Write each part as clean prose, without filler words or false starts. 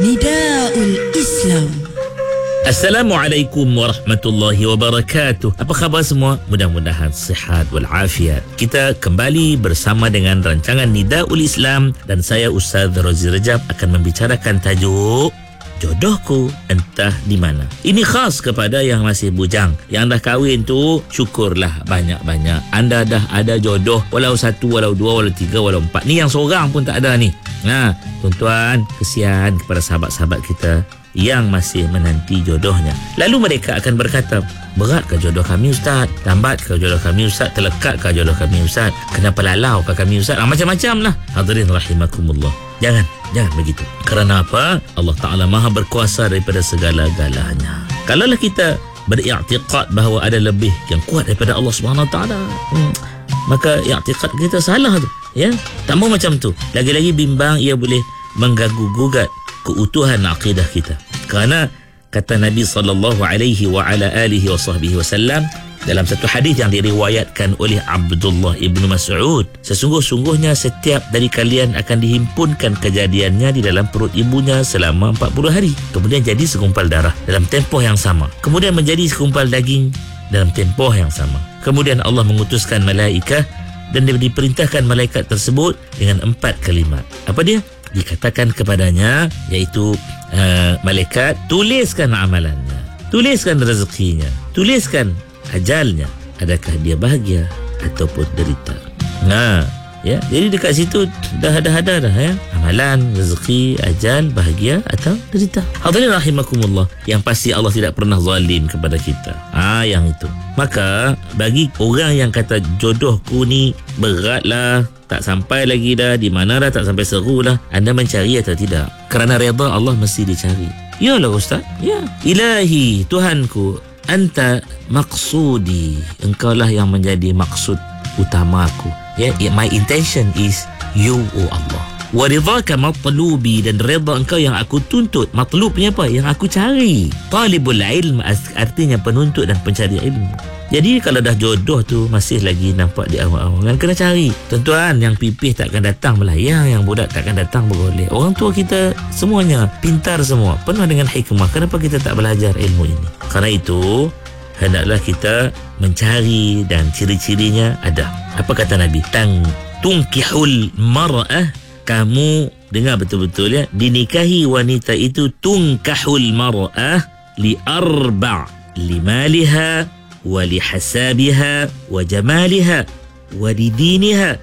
Nidaul Islam. Assalamualaikum warahmatullahi wabarakatuh. Apa khabar semua? Mudah-mudahan sihat walafiat. Kita kembali bersama dengan rancangan Nidaul Islam dan saya Ustaz Razi Rajab akan membicarakan tajuk jodohku entah di mana. Ini khas kepada yang masih bujang. Yang dah kahwin tu syukurlah banyak-banyak. Anda dah ada jodoh, walau satu, walau dua, walau tiga, walau empat. Ni yang seorang pun tak ada ni. Tuan-tuan, kesian kepada sahabat-sahabat kita yang masih menanti jodohnya. Lalu mereka akan berkata, beratkah jodoh kami Ustaz? Lambatkah jodoh kami Ustaz? Telekatkah jodoh kami Ustaz? Kenapa lalaukah kami Ustaz? Macam-macam lah. Hadirin rahimakumullah. Jangan begitu. Kerana apa? Allah Ta'ala maha berkuasa daripada segala-galanya. Kalaulah kita beriktikad bahawa ada lebih yang kuat daripada Allah Subhanahu Ta'ala, maka iktikad kita salah tu. Ya, tak mau macam tu. Lagi-lagi bimbang ia boleh mengganggu-gugat keutuhan akidah kita. Kerana kata Nabi sallallahu alaihi wa ala alihi wa sahbihi wasallam dalam satu hadis yang diriwayatkan oleh Abdullah ibnu Mas'ud, sesungguh-sungguhnya setiap dari kalian akan dihimpunkan kejadiannya di dalam perut ibunya selama 40 hari. Kemudian jadi segumpal darah dalam tempoh yang sama. Kemudian menjadi segumpal daging dalam tempoh yang sama. Kemudian Allah mengutuskan malaikat dan diperintahkan malaikat tersebut dengan 4 kalimat. Apa dia? Dikatakan kepadanya, iaitu malaikat, tuliskan amalannya, tuliskan rezekinya, tuliskan ajalnya, adakah dia bahagia ataupun derita. Ya, jadi dekat situ dah ada ya, amalan, rezeki, ajal, bahagia atau derita. Hadirin rahimakumullah, yang pasti Allah tidak pernah zalim kepada kita. Yang itu. Maka bagi orang yang kata jodohku ni beratlah, tak sampai lagi dah, di mana dah, tak sampai seru lah, anda mencari atau tidak? Kerana redha Allah mesti dicari. Yalah Ustaz, ya. Ilahi, Tuhanku, anta maksudi, engkaulah yang menjadi maksud utamaku. Ya, my intention is you, oh Allah. Wa ridhaka matlubi, dan redha engkau yang aku tuntut. Matlubnya apa? Yang aku cari. Talibul ilm artinya penuntut dan pencari ilmu. Jadi kalau dah jodoh tu masih lagi nampak di awal-awal, kan kena cari. Tuan-tuan, yang pipih takkan datang melayang, yang budak takkan datang bergolek. Orang tua kita semuanya pintar semua, penuh dengan hikmah. Kenapa kita tak belajar ilmu ini? Karena itu hendaklah kita mencari, dan ciri-cirinya ada. Apa kata Nabi? Tunkihul mar'ah, kamu dengar betul-betul ya, dinikahi wanita itu, tunkahul mar'ah li arba' limaliha wa lihasabiha wa jamaliha wa lidiniha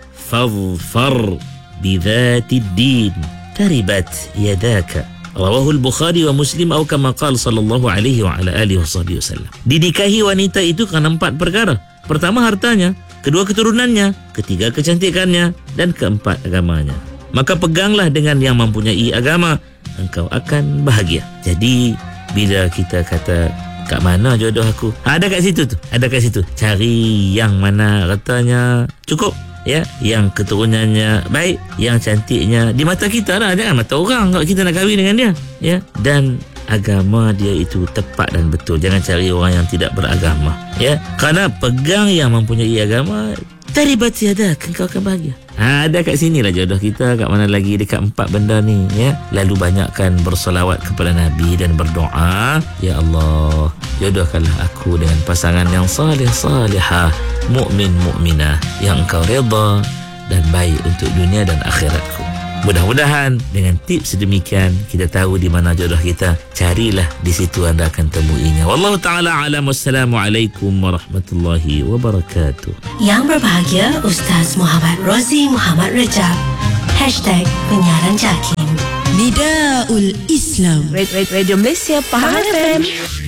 fadfar bidhatid din taribat yadaka. Rawahul Bukhari wa Muslim atau kama qala sallallahu alaihi wa ala alihi wasallam. Dinikahi wanita itu kerana 4 perkara. Pertama, hartanya, kedua, keturunannya, ketiga, kecantikannya, dan keempat, agamanya. Maka peganglah dengan yang mempunyai agama, engkau akan bahagia. Jadi bila kita kata kat mana jodoh aku, ada kat situ tu, ada kat situ. Cari yang mana hartanya cukup, ya, yang keturunannya baik, yang cantiknya di mata kita lah, jangan mata orang kalau kita nak kahwin dengan dia, ya, dan agama dia itu tepat dan betul. Jangan cari orang yang tidak beragama, ya, kerana pegang yang mempunyai agama, taribat yadak, engkau akan bahagia. Ada kat sinilah jodoh kita. Kat mana lagi? Dekat 4 benda ni, ya. Lalu banyakkan bersolawat kepada Nabi dan berdoa, ya Allah, jodohkanlah aku dengan pasangan yang salih-salihah, mukmin-mukminah, yang engkau redha dan baik untuk dunia dan akhiratku. Mudah-mudahan dengan tips sedemikian kita tahu di mana jodoh kita. Carilah, di situ anda akan temuinya. Wallahu ta'ala alam. Wassalamualaikum warahmatullahi wabarakatuh. Yang berbahagia Ustaz Muhammad Razi Muhammad Rajab. #penyiaran Jakim. Nidaul Islam. Radio Malaysia Pahang FM.